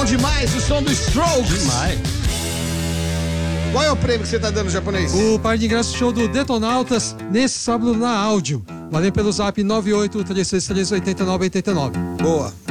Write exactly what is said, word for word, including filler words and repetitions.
bom demais o som do Strokes. Demais. Qual é o prêmio que você tá dando, japonês? O par de ingressos show do Detonautas nesse sábado na áudio. Valeu pelo zap nove oito três seis três oito nove oito nove. Boa.